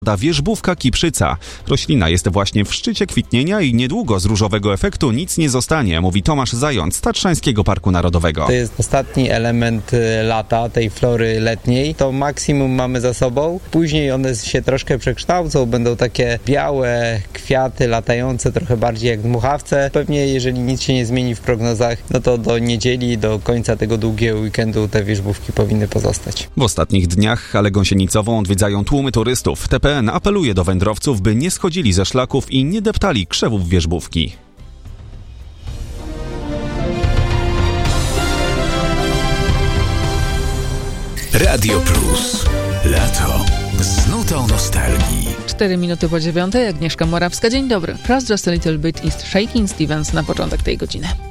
Wierzbówka kiprzyca. Roślina jest właśnie w szczycie kwitnienia i niedługo z różowego efektu nic nie zostanie, mówi Tomasz Zając z Tatrzańskiego Parku Narodowego. To jest ostatni element lata, tej flory letniej. To maksimum mamy za sobą. Później one się troszkę przekształcą, będą takie białe kwiaty latające, trochę bardziej jak dmuchawce. Pewnie jeżeli nic się nie zmieni w prognozach, no to do niedzieli, do końca tego długiego weekendu te wierzbówki powinny pozostać. W ostatnich dniach halę gąsienicową odwiedzają tłumy turystów. TPN apeluje do wędrowców, by nie schodzili ze szlaków i nie deptali krzewów wierzbówki. Radio Plus. Lato z nutą nostalgii. 4 minuty po 9:00, Agnieszka Morawska. Dzień dobry. Trust Just a Little Bit is Shaking Stevens na początek tej godziny.